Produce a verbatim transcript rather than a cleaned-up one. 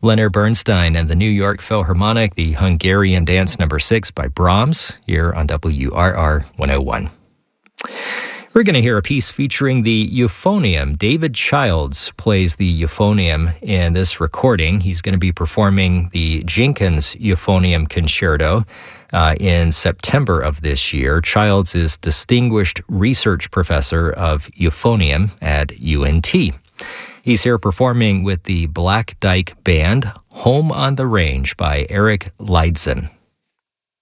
Leonard Bernstein and the New York Philharmonic, the Hungarian Dance Number Six by Brahms, here on W R R one oh one. We're going to hear a piece featuring the euphonium. David Childs plays the euphonium in this recording. He's going to be performing the Jenkins Euphonium Concerto uh, in September of this year. Childs is Distinguished Research Professor of Euphonium at U N T. He's here performing with the Black Dyke Band, Home on the Range by Eric Leidzén.